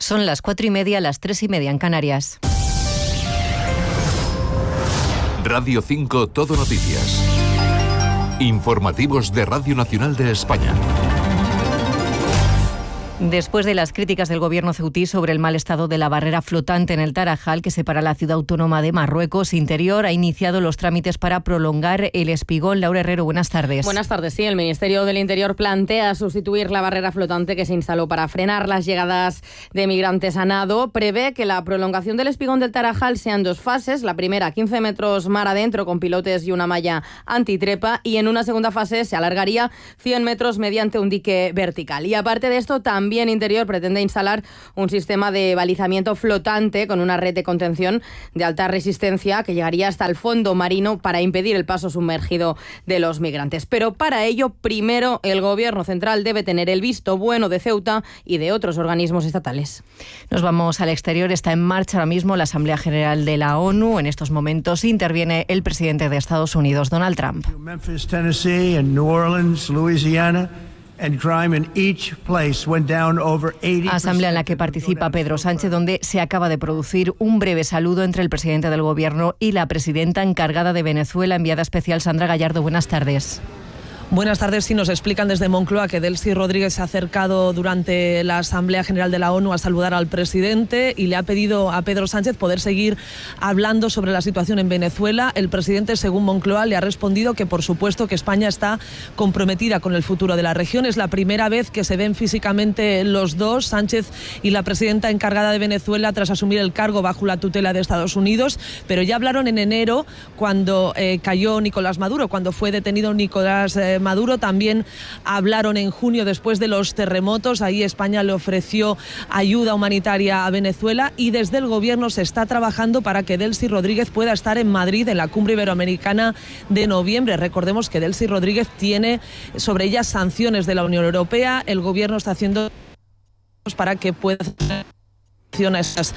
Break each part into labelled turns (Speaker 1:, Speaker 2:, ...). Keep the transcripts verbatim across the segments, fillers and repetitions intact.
Speaker 1: Son las cuatro y media, las tres y media en Canarias.
Speaker 2: Radio cinco Todo Noticias. Informativos de Radio Nacional de España.
Speaker 1: Después de las críticas del gobierno ceutí sobre el mal estado de la barrera flotante en el Tarajal que separa la ciudad autónoma de Marruecos, Interior ha iniciado los trámites para prolongar el espigón. Laura Herrero, buenas tardes.
Speaker 3: Buenas tardes. Sí, el Ministerio del Interior plantea sustituir la barrera flotante que se instaló para frenar las llegadas de migrantes a nado. Prevé que la prolongación del espigón del Tarajal sea en dos fases. La primera, quince metros mar adentro con pilotes y una malla antitrepa, y en una segunda fase se alargaría cien metros mediante un dique vertical. Y aparte de esto, también También Interior pretende instalar un sistema de balizamiento flotante con una red de contención de alta resistencia que llegaría hasta el fondo marino para impedir el paso sumergido de los migrantes. Pero para ello, primero, el Gobierno central debe tener el visto bueno de Ceuta y de otros organismos estatales.
Speaker 1: Nos vamos al exterior. Está en marcha ahora mismo la Asamblea General de la ONU. En estos momentos interviene el presidente de Estados Unidos, Donald Trump.
Speaker 4: Memphis, Tennessee, and New Orleans, Louisiana.
Speaker 1: Asamblea en la que participa Pedro Sánchez, donde se acaba de producir un breve saludo entre el presidente del Gobierno y la presidenta encargada de Venezuela, enviada especial Sandra Gallardo. Buenas tardes.
Speaker 5: Buenas tardes. Sí, nos explican desde Moncloa que Delcy Rodríguez se ha acercado durante la Asamblea General de la ONU a saludar al presidente y le ha pedido a Pedro Sánchez poder seguir hablando sobre la situación en Venezuela. El presidente, según Moncloa, le ha respondido que por supuesto que España está comprometida con el futuro de la región. Es la primera vez que se ven físicamente los dos, Sánchez y la presidenta encargada de Venezuela, tras asumir el cargo bajo la tutela de Estados Unidos. Pero ya hablaron en enero, cuando eh, cayó Nicolás Maduro, cuando fue detenido Nicolás eh, Maduro. También hablaron en junio después de los terremotos. Ahí España le ofreció ayuda humanitaria a Venezuela, y desde el Gobierno se está trabajando para que Delcy Rodríguez pueda estar en Madrid en la cumbre iberoamericana de noviembre. Recordemos que Delcy Rodríguez tiene sobre ella sanciones de la Unión Europea. El Gobierno está haciendo para que pueda hacer esas.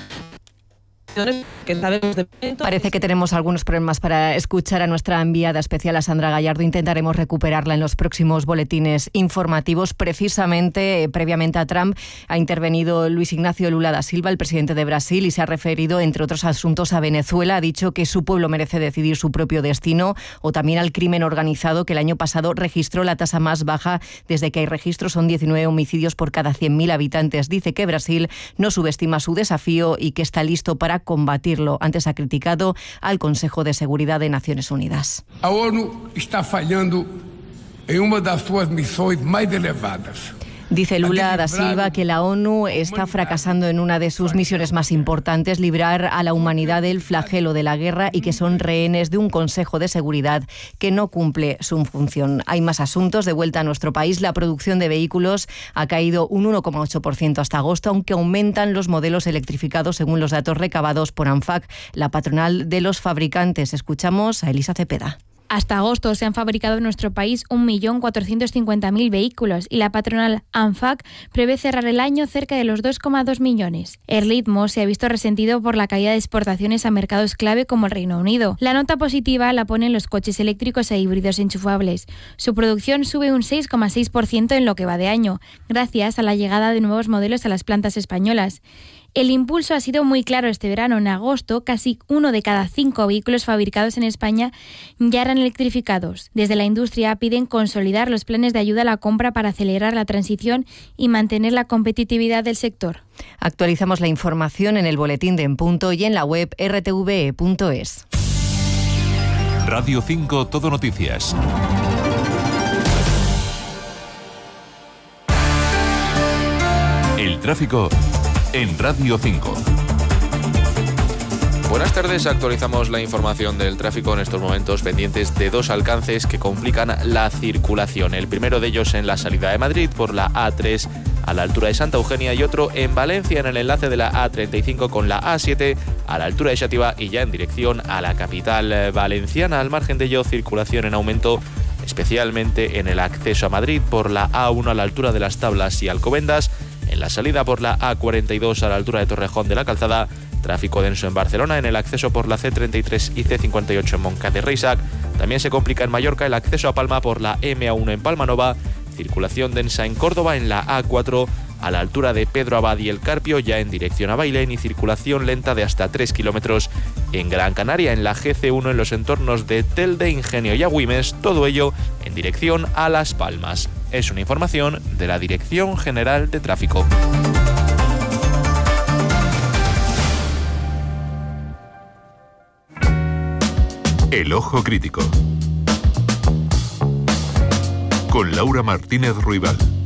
Speaker 1: Parece que tenemos algunos problemas para escuchar a nuestra enviada especial, a Sandra Gallardo. Intentaremos recuperarla en los próximos boletines informativos. Precisamente, eh, previamente a Trump, ha intervenido Luis Ignacio Lula da Silva, el presidente de Brasil, y se ha referido, entre otros asuntos, a Venezuela. Ha dicho que su pueblo merece decidir su propio destino, o también al crimen organizado, que el año pasado registró la tasa más baja desde que hay registros. Son diecinueve homicidios por cada cien mil habitantes. Dice que Brasil no subestima su desafío y que está listo para combatirlo. Antes ha criticado al Consejo de Seguridad de Naciones Unidas.
Speaker 6: A ONU está fallando en una de sus misiones más elevadas.
Speaker 1: Dice Lula da Silva que la ONU está fracasando en una de sus misiones más importantes, librar a la humanidad del flagelo de la guerra, y que son rehenes de un Consejo de Seguridad que no cumple su función. Hay más asuntos. De vuelta a nuestro país, la producción de vehículos ha caído un uno coma ocho por ciento hasta agosto, aunque aumentan los modelos electrificados según los datos recabados por ANFAC, la patronal de los fabricantes. Escuchamos a Elisa Cepeda.
Speaker 7: Hasta agosto se han fabricado en nuestro país un millón cuatrocientos cincuenta mil vehículos, y la patronal ANFAC prevé cerrar el año cerca de los dos coma dos millones. El ritmo se ha visto resentido por la caída de exportaciones a mercados clave como el Reino Unido. La nota positiva la ponen los coches eléctricos e híbridos enchufables. Su producción sube un seis coma seis por ciento en lo que va de año, gracias a la llegada de nuevos modelos a las plantas españolas. El impulso ha sido muy claro este verano. En agosto, casi uno de cada cinco vehículos fabricados en España ya eran electrificados. Desde la industria piden consolidar los planes de ayuda a la compra para acelerar la transición y mantener la competitividad del sector.
Speaker 1: Actualizamos la información en el boletín de En Punto y en la web erre te ve e punto es.
Speaker 2: Radio cinco Todo Noticias. El tráfico en Radio cinco.
Speaker 8: Buenas tardes, actualizamos la información del tráfico en estos momentos, pendientes de dos alcances que complican la circulación. El primero de ellos en la salida de Madrid por la A tres a la altura de Santa Eugenia, y otro en Valencia en el enlace de la A treinta y cinco con la A siete a la altura de Xàtiva y ya en dirección a la capital valenciana. Al margen de ello, circulación en aumento, especialmente en el acceso a Madrid por la A uno a la altura de Las Tablas y Alcobendas, en la salida por la A cuarenta y dos a la altura de Torrejón de la Calzada, tráfico denso en Barcelona, en el acceso por la C treinta y tres y C cincuenta y ocho en Montcada y Reixac. También se complica en Mallorca el acceso a Palma por la eme a uno en Palmanova, circulación densa en Córdoba en la A cuatro a la altura de Pedro Abad y El Carpio, ya en dirección a Bailén, y circulación lenta de hasta tres kilómetros en Gran Canaria, en la G C uno en los entornos de Telde, Ingenio y Agüimes, todo ello en dirección a Las Palmas. Es una información de la Dirección General de Tráfico.
Speaker 2: El Ojo Crítico con Laura Martínez Ruibal.